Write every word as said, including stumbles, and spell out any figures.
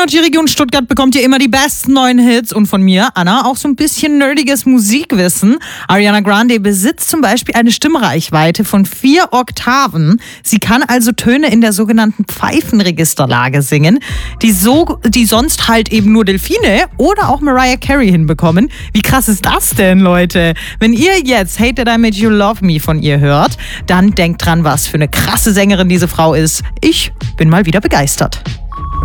Energy Region Stuttgart bekommt ihr immer die besten neuen Hits und von mir, Anna, auch so ein bisschen nerdiges Musikwissen. Ariana Grande besitzt zum Beispiel eine Stimmreichweite von vier Oktaven. Sie kann also Töne in der sogenannten Pfeifenregisterlage singen, die, so, die sonst halt eben nur Delfine oder auch Mariah Carey hinbekommen. Wie krass ist das denn, Leute? Wenn ihr jetzt Hate That I Made You Love Me von ihr hört, dann denkt dran, was für eine krasse Sängerin diese Frau ist. Ich bin mal wieder begeistert.